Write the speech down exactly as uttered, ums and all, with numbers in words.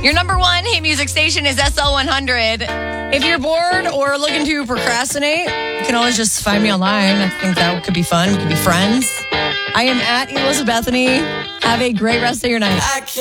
Your number one hit music station is S L one hundred. If you're bored or looking to procrastinate, you can always just find me online. I think that could be fun. We could be friends. I am at Elizabethany. Have a great rest of your night.